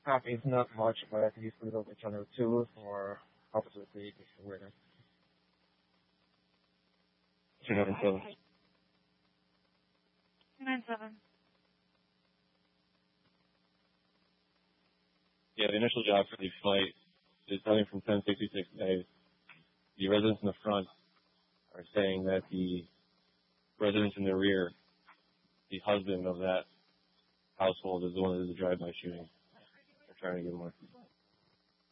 It's not much, but at least a little bit channel 2 for opposite week is winner. Channel 7. 297. Yeah, the initial job for the flight is coming from 1066A. The residents in the front are saying that the residents in the rear, the husband of that household, is the one that did the drive-by shooting. They're trying to get more.